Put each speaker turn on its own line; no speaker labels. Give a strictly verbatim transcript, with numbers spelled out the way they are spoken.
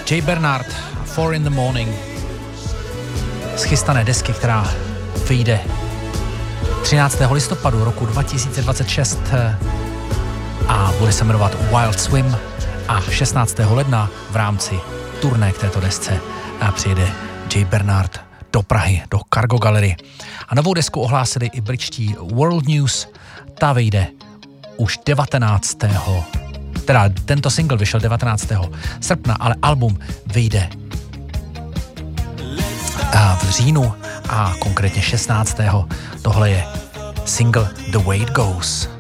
Jay Bernard, Four in the Morning, z chystané desky, která vyjde třináctého listopadu roku dva tisíce dvacet šest a bude se jmenovat Wild Swim, a šestnáctého ledna v rámci turné k této desce a přijede Jay Bernard do Prahy, do Cargo Gallery. A novou desku ohlásili i britští World News, ta vyjde už devatenáctého Teda tento single vyšel devatenáctého srpna, ale album vyjde v říjnu a konkrétně šestnáctého Tohle je single The Way It Goes.